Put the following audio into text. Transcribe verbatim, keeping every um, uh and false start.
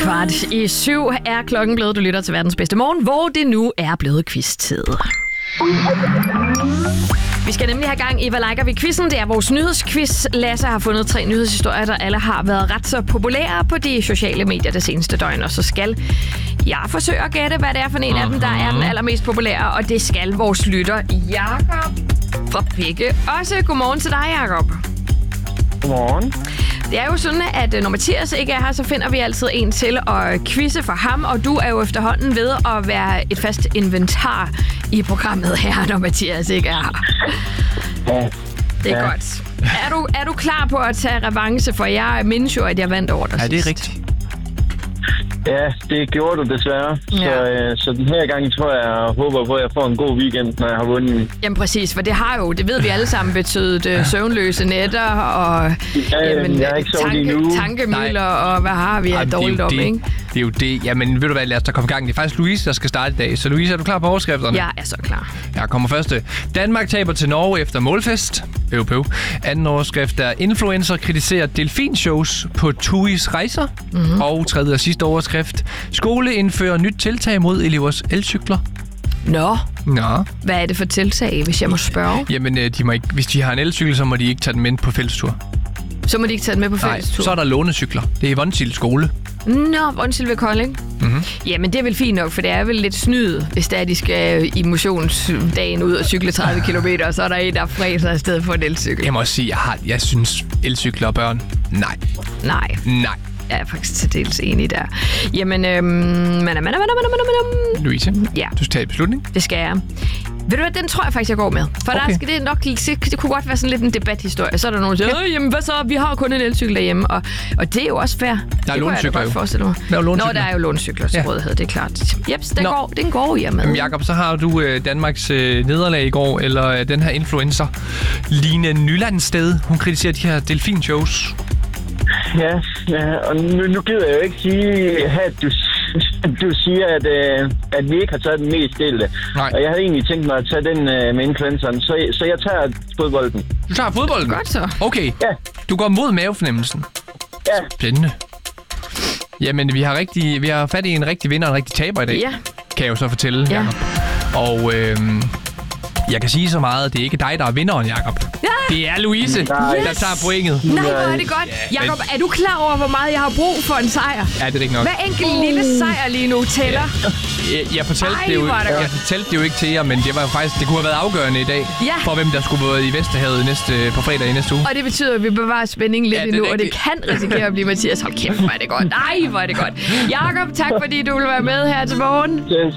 Kvart i syv er klokken blevet. Du lytter til verdens bedste morgen, hvor det nu er blevet quiz-tid. Vi skal nemlig have gang i, hvad liker vi quizzen. Det er vores nyhedsquiz. Lasse har fundet tre nyhedshistorier, der alle har været ret så populære på de sociale medier det seneste døgn. Og så skal jeg forsøge at gætte, hvad det er for en af dem, der er den allermest populære. Og det skal vores lytter Jakob fra Pikke også. Godmorgen til dig, Jakob. Godmorgen. Det er jo sådan, at når Mathias ikke er her, så finder vi altid en til at quizze for ham, og du er jo efterhånden ved at være et fast inventar i programmet her, når Mathias ikke er her. Ja. Det er ja. godt. Er du, er du klar på at tage revanche, for jeg mindes jo, at jeg vandt over dig Ja, sidst. det er rigtigt. Ja, det gjorde du desværre. Ja. Så, øh, så den her gang tror jeg, jeg håber på, at jeg får en god weekend, når jeg har vundet. Jamen præcis, for det har jo, det ved vi alle sammen, betydet øh, søvnløse nætter og Ja, jamen, jeg har ikke sovet tanke, endnu. tankemøller og hvad har vi af Jamen, det er jo dårligdom, det. ikke? Det er jo det. Jamen, ved du hvad, lad os da komme i gang. Det er faktisk Louise, der skal starte i dag. Så Louise, er du klar på overskrifterne? Jeg er så klar. Jeg kommer første. Danmark taber til Norge efter målfest. Øv, pøv. Anden overskrift er influencer kritiserer delfinshows på T U I's rejser. Mm-hmm. Og tredje og sidste overskrift. Skole indfører nyt tiltag mod elevers elcykler. Nå, Nå. hvad er det for tiltag, hvis jeg må spørge? Jamen, øh, de må ikke, hvis de har en elcykel, så må de ikke tage den med på fællestur. Så må de ikke tage den med på Nej, fællestur. så er der lånecykler. Det er i Vonsild skole. Nå, undskyld ved Kolding. Mm-hmm. Jamen, det er vel fint nok, for det er vel lidt snyd, hvis det er, de skal i motionsdagen ud og cykle tredive kilometer, og så er der en, der fræser i stedet for en elcykel. Jeg må også sige, jeg, har, jeg synes, elcykler og børn, nej. Nej, Nej. jeg er faktisk til dels enig der. Jamen, øhm, man, man, man, man, man, Louise, ja, du skal tage en beslutning. det skal jeg. Ved du hvad, den tror jeg faktisk, jeg går med. For okay. Okay. der skal det nok, det kunne godt være sådan lidt en debathistorie. Så er der nogen, der siger, jamen hvad så, vi har kun en elcykel derhjemme. Og, og det er jo også fair. Der er det kunne jeg da lånecykler godt jo. forestille mig. Der er jo Nå, lånecykler. der er jo lånecykler til Ja. rådighed, det er klart. Jeps, den Nå. går, den går jeg med. Jamen, Jakob, så har du øh, Danmarks øh, nederlag i går, eller øh, den her influencer, Line Nylandsted. Hun kritiserer de her delfinshows. Ja, ja, og nu, nu gider jeg jo ikke sige, at du, du siger, at, øh, at vi ikke har taget den mest delte. Nej. Og jeg havde egentlig tænkt mig at tage den øh, med influenceren, så, så jeg tager fodbolden. Du tager fodbolden? Godt så. Okay, Ja, du går mod mavefornemmelsen. ja. Spændende. Jamen, vi har, rigtig, vi har fat i en rigtig vinder og en rigtig taber i dag, Ja. kan jeg jo så fortælle, Ja. Jakob. Og øh, jeg kan sige så meget, at det er ikke dig, der er vinderen, Jakob. Ja. Det er Louise, Nej. der tager pointet. Nej, hvor er det godt. Ja, Jakob, er du klar over, hvor meget jeg har brug for en sejr? Ja, det er ikke nok. Hver enkelt lille sejr lige nu tæller. Jeg, jeg, fortalte Ej, det jo, hvor er det godt. jeg fortalte det jo ikke til jer, men det var jo faktisk, det kunne have været afgørende i dag, Ja. for hvem der skulle være i Vesterhavet næste, på fredag i næste uge. Og det betyder, at vi bevarer spændingen lidt Ja, det er endnu, og det rigtigt. kan risikere at blive Mathias. Hold kæft, hvor er det godt. Nej, hvor er det godt. Jakob, tak fordi du vil være med her til morgen. Det,